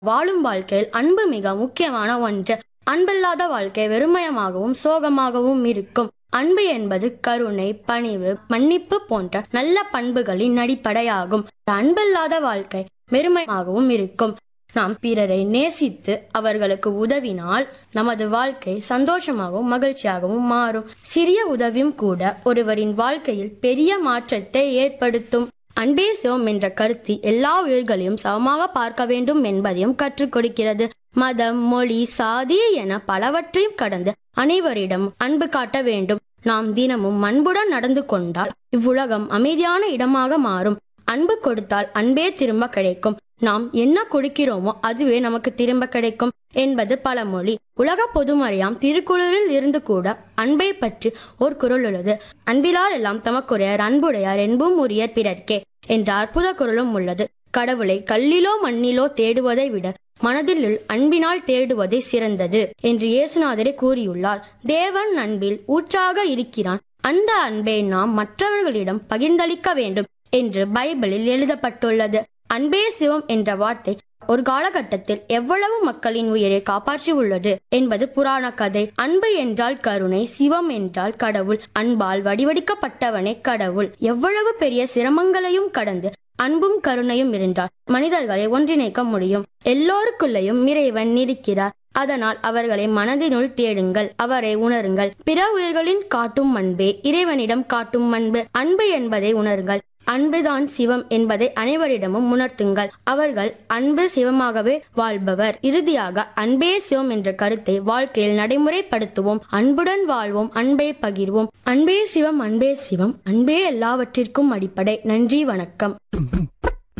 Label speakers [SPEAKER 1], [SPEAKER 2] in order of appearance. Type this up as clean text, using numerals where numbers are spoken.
[SPEAKER 1] வாழும் வாழ்க்கையில் அன்பு மிக முக்கியமான ஒன்று. அன்பில்லாத வாழ்க்கை வெறுமயமாகவும் சோகமாகவும் இருக்கும். அன்பு என்பது கருணை, பணிவு, மன்னிப்பு போன்ற நல்ல பண்புகளின் அடிப்படையாகும். அன்பில்லாத வாழ்க்கை வெறுமையாகவும் இருக்கும். நாம் பிறரை நேசித்து அவர்களுக்கு உதவினால் நமது வாழ்க்கை சந்தோஷமாகவும் மகிழ்ச்சியாகவும் மாறும். சிறிய உதவியும் கூட ஒருவரின் வாழ்க்கையில் பெரிய மாற்றத்தை ஏற்படுத்தும். அன்பே சிவம் என்ற கருத்து எல்லா உயிர்களையும் சமமாக பார்க்க வேண்டும் என்பதையும் கற்றுக் கொடுக்கிறது. மதம், மொழி, சாதி என பலவற்றையும் கடந்து அனைவரிடம் அன்பு காட்ட வேண்டும். நாம் தினமும் அன்புடன் நடந்து கொண்டால் இவ்வுலகம் அமைதியான இடமாக மாறும். அன்பு கொடுத்தால் அன்பே திரும்ப கிடைக்கும். நாம் என்ன கொடுக்கிறோமோ அதுவே நமக்கு திரும்ப கிடைக்கும் என்பது பழமொழி. உலக பொதுமறையாம் திருக்குறளில் இருந்து கூட அன்பை பற்றி ஒரு குறள் உள்ளது. அன்பிலார் எல்லாம் தமக்குடையார், அன்புடையார் என்பும் உரியர் பிறர்க்கே என்ற அற்புத குறளும் உள்ளது. கடவுளை கல்லிலோ மண்ணிலோ தேடுவதை விட மனதில் அன்பினால் தேடுவதே சிறந்தது என்று இயேசுநாதரே கூறியுள்ளார். தேவன் அன்பில் ஊற்றாக இருக்கிறான். அந்த அன்பை நாம் மற்றவர்களிடம் பகிர்ந்தளிக்க வேண்டும் என்று பைபிளில் எழுதப்பட்டுள்ளது. அன்பே சிவம் என்ற வார்த்தை ஒரு காலகட்டத்தில் எவ்வளவு மக்களின் உயிரை காப்பாற்றி உள்ளது என்பது புராண கதை. அன்பு என்றால் கருணை, சிவம் என்றால் கடவுள். அன்பால் வடிவடிக்கப்பட்டவனே கடவுள். எவ்வளவு பெரிய சிரமங்களையும் கடந்து அன்பும் கருணையும் இருந்தால் மனிதர்களை ஒன்றிணைக்க முடியும். எல்லோருக்குள்ளேயும் இறைவன் இருக்கிறார். அதனால் அவர்களை மனதினுள் தேடுங்கள், அவரை உணருங்கள். பிற உயிர்களின் காட்டும் அன்பே இறைவனிடம் காட்டும் அன்பு. அன்பு என்பதை உணருங்கள். அன்புதான் சிவம் என்பதை அனைவரிடமும் உணர்த்துங்கள். அவர்கள் அன்பு சிவமாகவே வாழ்பவர். இறுதியாக அன்பே சிவம் என்ற கருத்தை வாழ்க்கையில் நடைமுறைப்படுத்துவோம். அன்புடன் வாழ்வோம், அன்பை பகிர்வோம். அன்பே சிவம், அன்பே சிவம், அன்பே எல்லாவற்றிற்கும் அடிப்படை. நன்றி, வணக்கம்.